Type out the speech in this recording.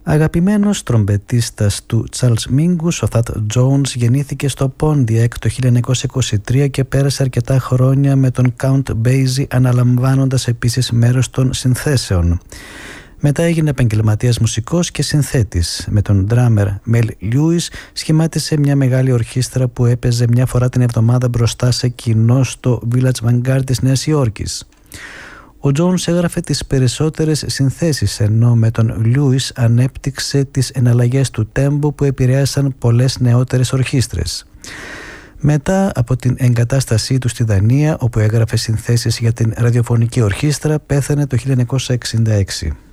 Αγαπημένος τρομπετίστας του Charles Mingus, ο Thad Jones γεννήθηκε στο Pontiac το 1923 και πέρασε αρκετά χρόνια με τον Count Basie, αναλαμβάνοντας επίσης μέρος των συνθέσεων. Μετά έγινε επαγγελματίας μουσικός και συνθέτης. Με τον drummer Mel Lewis σχημάτισε μια μεγάλη ορχήστρα που έπαιζε μια φορά την εβδομάδα μπροστά σε κοινό στο Village Vanguard της Νέας Υόρκης. Ο Jones έγραφε τις περισσότερες συνθέσεις, ενώ με τον Lewis ανέπτυξε τις εναλλαγές του τέμπο που επηρέασαν πολλές νεότερες ορχήστρες. Μετά από την εγκατάστασή του στη Δανία, όπου έγραφε συνθέσεις για την ραδιοφωνική ορχήστρα, πέθανε το 1966.